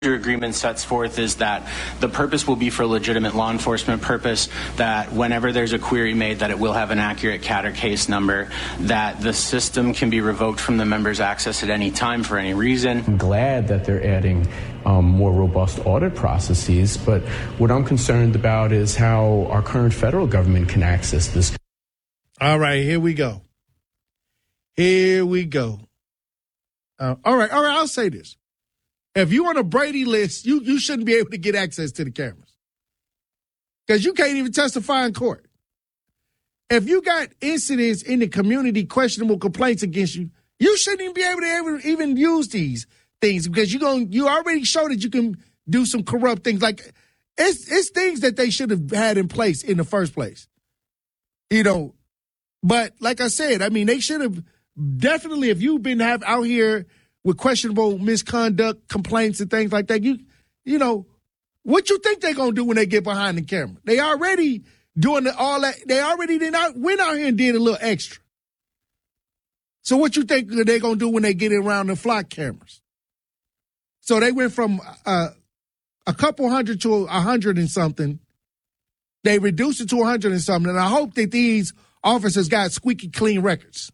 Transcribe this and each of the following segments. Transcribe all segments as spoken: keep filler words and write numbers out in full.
agreement sets forth is that the purpose will be for legitimate law enforcement purpose, that whenever there's a query made that it will have an accurate C A T or case number, that the system can be revoked from the member's access at any time for any reason. I'm glad that they're adding um, more robust audit processes, but what I'm concerned about is how our current federal government can access this. All right, here we go. Here we go. Uh, all right, all right, I'll say this. If you're on a Brady list, you, you shouldn't be able to get access to the cameras because you can't even testify in court. If you got incidents in the community, questionable complaints against you, you shouldn't even be able to ever even use these things because you going you already showed that you can do some corrupt things. Like it's it's things that they should have had in place in the first place, you know. But like I said, I mean, they should have definitely. If you've been have out here with questionable misconduct complaints and things like that, you you know, what you think they're going to do when they get behind the camera? They already doing the, all that. They already did not went out here and did a little extra. So what you think they're going to do when they get around the flock cameras? So they went from uh, a couple hundred to a hundred and something. They reduced it to a hundred and something. And I hope that these officers got squeaky clean records.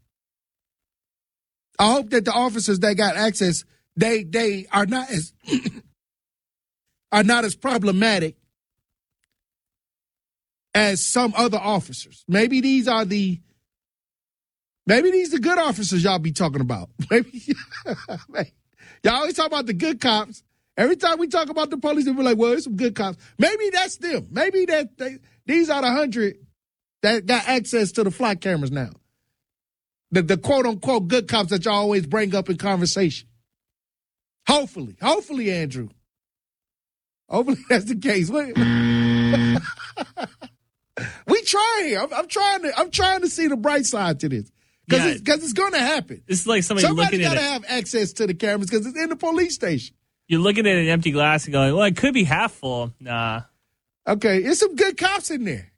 I hope that the officers that got access, they they are not as are not as problematic as some other officers. Maybe these are the maybe these are the good officers y'all be talking about. Maybe y'all always talk about the good cops. Every time we talk about the police, they be like, "Well, there's some good cops." Maybe that's them. Maybe that they, these are the hundred that got access to the flock cameras now. The, the quote-unquote good cops that y'all always bring up in conversation. Hopefully. Hopefully, Andrew. Hopefully that's the case. we try here. I'm, I'm trying to I'm trying to see the bright side to this. Because yeah. it's, cause it's going to happen. It's like somebody, somebody looking at it. Somebody got to have access to the cameras because it's in the police station. You're looking at an empty glass and going, well, it could be half full. Nah. Okay, there's some good cops in there.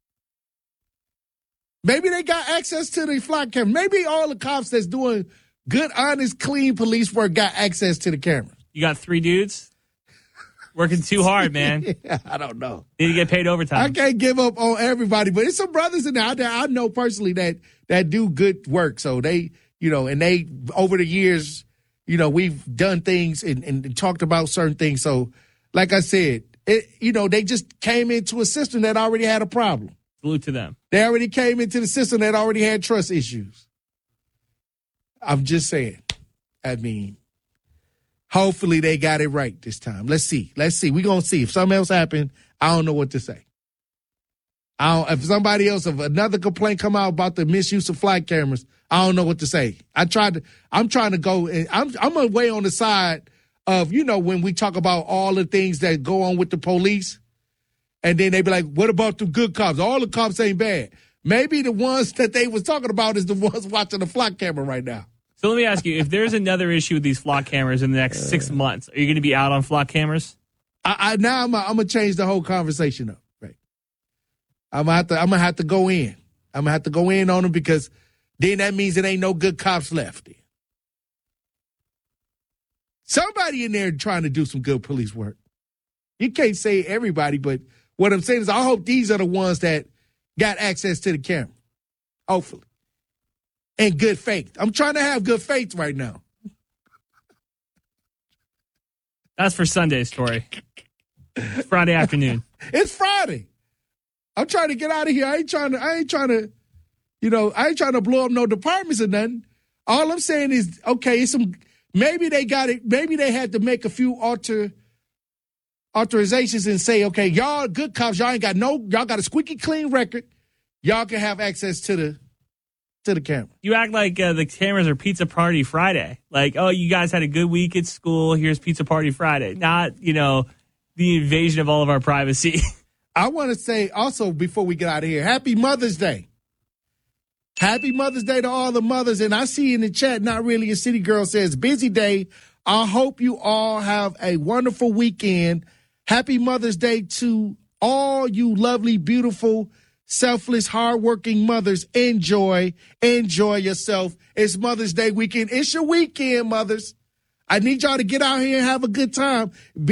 Maybe they got access to the flock camera. Maybe all the cops that's doing good, honest, clean police work got access to the cameras. You got three dudes working too hard, man. Yeah, I don't know. Need to get paid overtime. I can't give up on everybody, but there's some brothers in there that I know personally that that do good work. So they, you know, and they, over the years, you know, we've done things and, and talked about certain things. So, like I said, it, you know, they just came into a system that already had a problem. Salute to them. They already came into the system that already had trust issues. I'm just saying. I mean, hopefully they got it right this time. Let's see. Let's see. We're going to see. If something else happened, I don't know what to say. I don't, if somebody else, if another complaint come out about the misuse of flight cameras, I don't know what to say. I tried to, I'm trying to go, and I'm, I'm away on the side of, you know, when we talk about all the things that go on with the police. And then they be like, what about the good cops? All the cops ain't bad. Maybe the ones that they was talking about is the ones watching the flock camera right now. So let me ask you, if there's another issue with these flock cameras in the next uh, six months, are you going to be out on flock cameras? I, I now I'm, I'm going to change the whole conversation up. Right. I'm going to I'm gonna have to go in. I'm going to have to go in on them because then that means it ain't no good cops left. Somebody in there trying to do some good police work. You can't say everybody, but what I'm saying is I hope these are the ones that got access to the camera. Hopefully. And good faith. I'm trying to have good faith right now. That's for Sunday's story. Friday afternoon. It's Friday. I'm trying to get out of here. I ain't trying to, I ain't trying to, you know, I ain't trying to blow up no departments or nothing. All I'm saying is, okay, it's some, maybe they got it, maybe they had to make a few alter authorizations and say, okay, y'all good cops, y'all ain't got no, y'all got a squeaky clean record. Y'all can have access to the to the camera. You act like uh, the cameras are Pizza Party Friday. Like, oh, you guys had a good week at school. Here's Pizza Party Friday. Not, you know, the invasion of all of our privacy. I want to say also before we get out of here, happy Mother's Day. Happy Mother's Day to all the mothers. And I see in the chat, Not Really a City Girl says, busy day. I hope you all have a wonderful weekend. Happy Mother's Day to all you lovely, beautiful, selfless, hardworking mothers. Enjoy. Enjoy yourself. It's Mother's Day weekend. It's your weekend, mothers. I need y'all to get out here and have a good time. Be